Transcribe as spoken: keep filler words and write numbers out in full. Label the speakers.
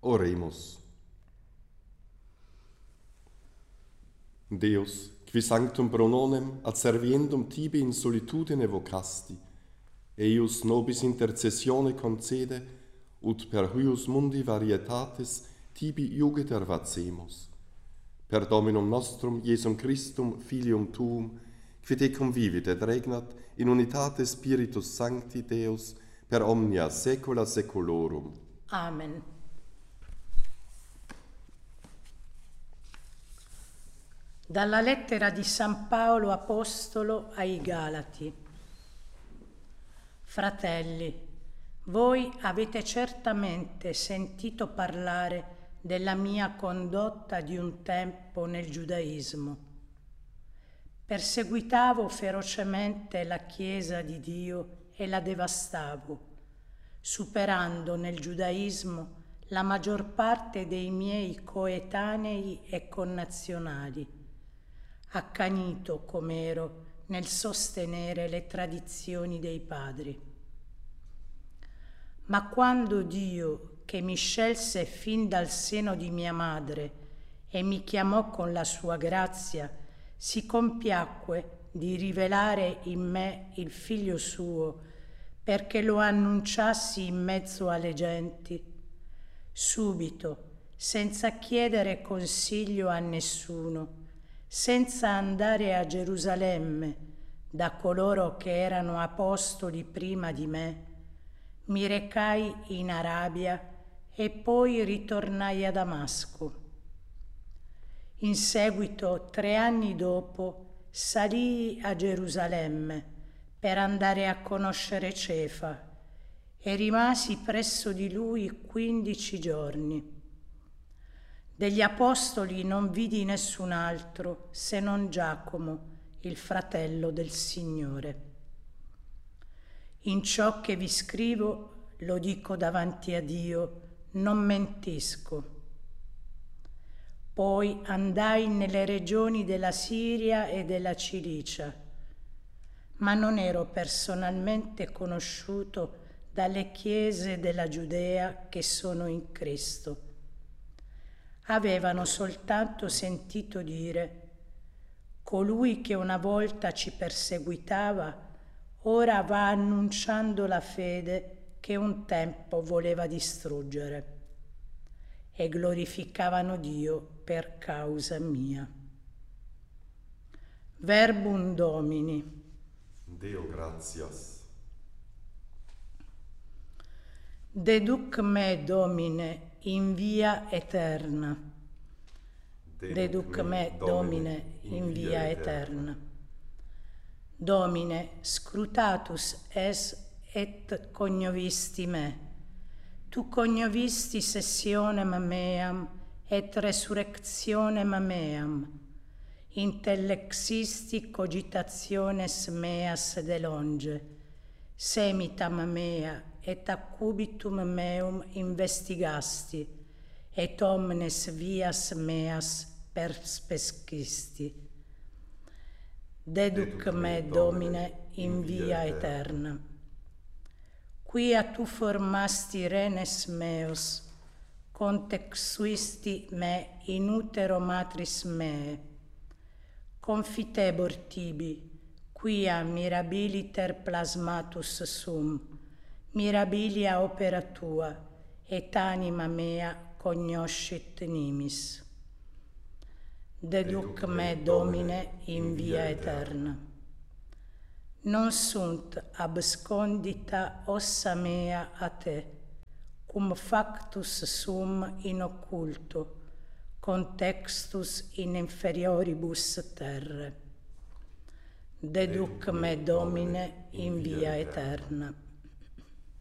Speaker 1: Oremus. Deus, qui sanctum prononem ad serviendum tibi in solitudine vocasti, eius nobis intercessione concede, ut per huius mundi varietatis tibi iugiter vacemus. Per Dominum nostrum, Iesum Christum, Filium Tuum, qui te convivit et regnat in unitate Spiritus Sancti Deus, per omnia saecula saeculorum.
Speaker 2: Amen. Dalla lettera di San Paolo Apostolo ai Galati. Fratelli, voi avete certamente sentito parlare della mia condotta di un tempo nel giudaismo. Perseguitavo ferocemente la Chiesa di Dio e la devastavo, superando nel giudaismo la maggior parte dei miei coetanei e connazionali, accanito com'ero nel sostenere le tradizioni dei padri. Ma quando Dio, che mi scelse fin dal seno di mia madre e mi chiamò con la sua grazia, si compiacque di rivelare in me il Figlio suo, perché lo annunciassi in mezzo alle genti, subito, senza chiedere consiglio a nessuno, senza andare a Gerusalemme da coloro che erano apostoli prima di me, mi recai in Arabia e poi ritornai a Damasco. In seguito, tre anni dopo, salii a Gerusalemme per andare a conoscere Cefa e rimasi presso di lui quindici giorni. Degli apostoli non vidi nessun altro se non Giacomo, il fratello del Signore. In ciò che vi scrivo, lo dico davanti a Dio, non mentisco. Poi andai nelle regioni della Siria e della Cilicia, ma non ero personalmente conosciuto dalle chiese della Giudea che sono in Cristo. Avevano soltanto sentito dire: colui che una volta ci perseguitava ora va annunciando la fede che un tempo voleva distruggere, e glorificavano Dio per causa mia. Verbum Domini.
Speaker 1: Deo gratias.
Speaker 2: Deduc me, Domine, in via eterna. Deduc me, Domine, in via eterna. Domine, scrutatus es et cognovisti me. Tu cognovisti sessionem meam et resurrectionem meam. Intellexisti cogitationes meas de longe. Semitam mea et accubitum meum investigasti, et omnes vias meas perspescisti. Deduc me, Domine, in via eterna. Quia tu formasti renes meos, contexuisti me in utero matris mee. Confitebor tibi, quia mirabiliter plasmatus sum, mirabilia opera tua, et anima mea cognoscit nimis. Deduc me, Domine, in via eterna. Non sunt abscondita ossa mea a te, cum factus sum in occulto, contextus in inferioribus terre. Deduc me, Domine, in via eterna.